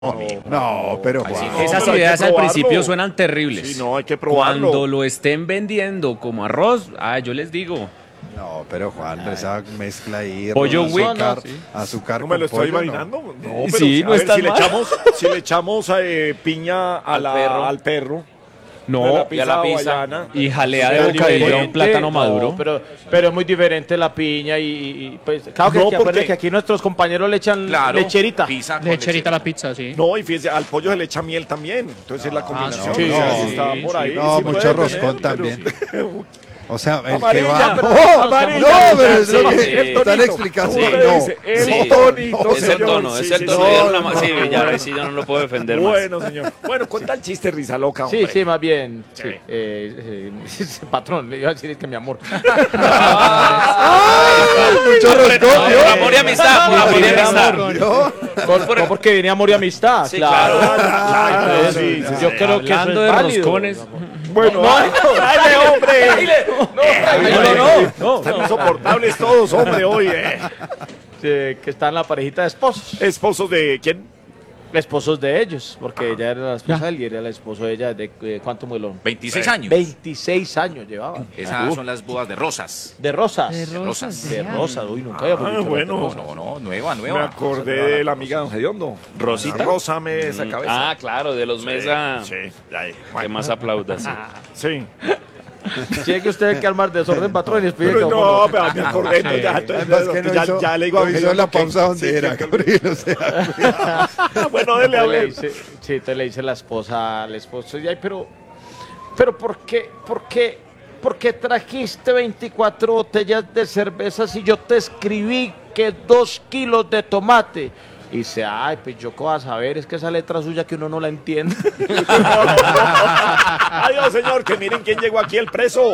No, pero Así Juan. no, Esas pero hay que ideas al probarlo. principio suenan terribles. Sí, no, hay que probarlo. Cuando lo estén vendiendo como arroz, yo les digo. No, pero Juan, esa mezcla ahí. Pollo ron, Wick. azúcar, Sí. azúcar ¿No me lo con estoy pollo, imaginando? No, pero Sí, a no ver, está si le mal. echamos piña al perro, No, y a la pizza y jalea de Pero bocadillo a un diferente, plátano no, maduro. pero es muy diferente la piña y pues claro que, No, aquí, acuérdate porque- que aquí nuestros compañeros le echan Claro, lecherita. pizza con Lecherita lechera. la pizza, sí. No, y fíjese, al pollo se le echa miel también. Entonces es la combinación. sí, o sea, sí, está por ahí. No, sí mucho puede roscón tener, también. pero- O sea, el que Amarilla, va. pero- ¡Oh! amarilla. No, pero es lo Sí, que sí. están Tonito. explicando. ¿Cómo No. le dice? El Sí. tonito, Es el señor. tono, Sí, es el sí, tono. sí. Ya sí, ya ahí sí yo no lo puedo defender más. Bueno, señor. Bueno, cuenta el chiste, risa loca, Sí, hombre. sí, más bien. Sí. Patrón, le iba a decir que mi amor. Mucho roscón, Por amor y amistad, por amor y amistad. ¿no? No, porque venía amor y amistad. Sí, claro. Claro, Eso, sí, sí, yo sí. creo que eso Hablando es de válido. roscones. Bueno, dale, hombre. No. Están insoportables todos, hombre, hoy. Que está en la parejita de esposos. ¿Esposos de quién? Esposos de ellos, porque ella era la esposa de él y era el esposo de ella. ¿De cuánto muelón? 26 años. 26 años llevaba. Esas son las bodas de rosas. De rosas. De rosas, De ya. rosas. Uy, nunca había visto bueno. rosas. No, nueva, Me nueva. acordé de la amiga de Don Gediondo. ¿Rosita? Rózame esa cabeza. Claro, de los mesa Sí, ahí. que Bueno, más aplauda, sí. sí. Tiene que usted que armar desorden, patrón, y explique Pero que no, vamos- pero me acordé. Entonces, Además que no ya, hizo, ya le digo a no hizo Gediondo la que- pausa donde sí, era, que- Gabriel. O sea, Bueno, dele a Entonces le ver. dice, sí, entonces le dice la esposa al esposo, y ay, pero ¿por qué trajiste 24 botellas de cerveza si yo te escribí que 2 kilos de tomate? Y dice, ay, pues yo qué vas a saber, es que esa letra suya que uno no la entiende. Adiós, señor, que miren quién llegó aquí, el preso.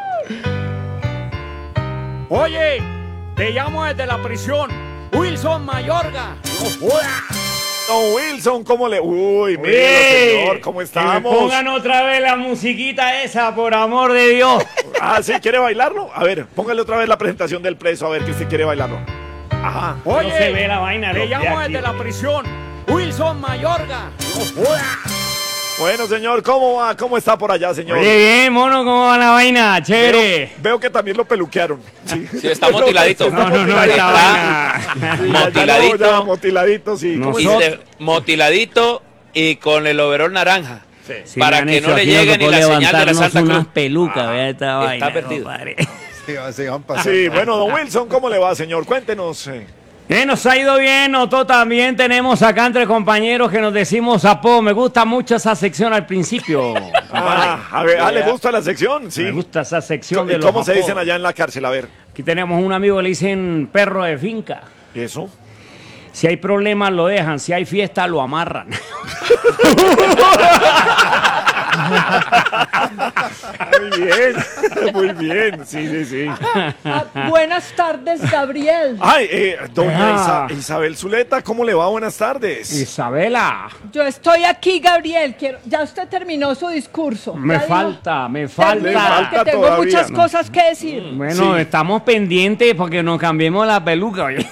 Oye, te llamo desde la prisión. Wilson Mayorga. Don Wilson, ¿cómo le...? Uy, mire, señor, ¿cómo estamos? Pongan otra vez la musiquita esa, por amor de Dios. Ah, ¿sí? ¿Quiere bailarlo? A ver, póngale otra vez la presentación del preso, a ver que usted quiere bailarlo. Ajá. Oye, no se ve la vaina, te llamo desde la prisión. Wilson Mayorga. Bueno, señor, ¿cómo va? ¿Cómo está por allá, señor? Oye, bien, mono, ¿cómo va la vaina? Chévere. Veo que también lo peluquearon. Sí, Sí, está motiladito. No, esta vaina. Sí, Motiladito. ya, motiladito, sí. No ¿Cómo Y está? motiladito y con el overol naranja. Sí, Para me han que hecho no le aquí, llegue nos ni tocó la señal de la levantarnos Santa unas Cruz. pelucas, vea esta vaina. perdido. compadre. se van pasando. Sí, bueno, don Wilson, ¿cómo le va, señor? Cuéntenos. Nos ha ido bien, nosotros también tenemos acá entre compañeros que nos decimos apodo. Me gusta mucho esa sección al principio. A ver, ¿le gusta la sección? Sí. Me gusta esa sección de ¿Y los cómo se dicen apodos. allá en la cárcel? A ver. Aquí tenemos un amigo que le dicen perro de finca. ¿Y eso? Si hay problemas lo dejan, si hay fiesta lo amarran. Muy bien, sí, sí, sí. Buenas tardes, Gabriel. Ay, doña Ah. Isabel Zuleta, ¿cómo le va? Buenas tardes. Isabela, Yo estoy aquí, Gabriel. Ya usted terminó su discurso. me Ya dijo, falta, me Le falta. falta que tengo todavía, muchas ¿no? cosas que decir. Bueno, Sí. estamos pendientes porque nos cambiemos la peluca. Oye.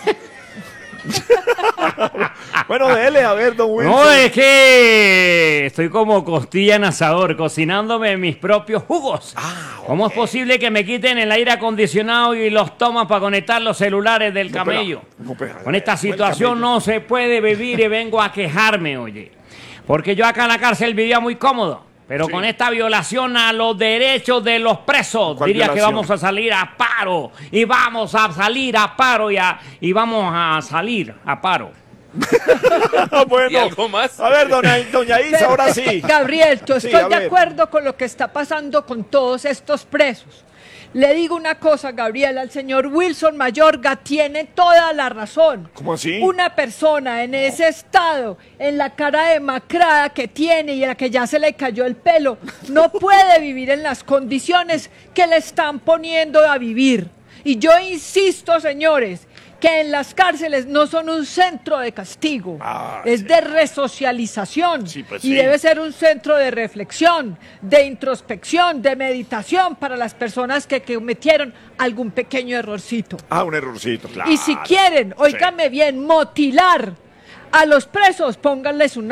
Bueno, dele, a ver, don Wilson. No, es que estoy como costilla en asador, cocinándome mis propios jugos. ¿Cómo es posible que me quiten el aire acondicionado y los tomas para conectar los celulares del No, pero- camello? no, pero- Con esta el situación camello. no se puede vivir y vengo a quejarme, oye. Porque yo acá en la cárcel vivía muy cómodo. Pero Sí. con esta violación a los derechos de los presos, ¿Cuál diría que violación? vamos a salir a paro. Y vamos a salir a paro y vamos a salir a paro. Bueno, ¿Y algo más? a ver, doña Isa, ahora sí. Gabriel, yo Sí, estoy a de ver. acuerdo con lo que está pasando con todos estos presos. Le digo una cosa, Gabriel, al señor Wilson Mayorga tiene toda la razón. ¿Cómo así? Una persona en ese estado, en la cara demacrada que tiene y a la que ya se le cayó el pelo, no puede vivir en las condiciones que le están poniendo a vivir. Y yo insisto, señores, que en las cárceles no son un centro de castigo, es de resocialización Sí, pues y sí. debe ser un centro de reflexión, de introspección, de meditación para las personas que cometieron algún pequeño errorcito. Ah, un errorcito, claro. Y si quieren, óigame bien, motilar A los presos pónganles un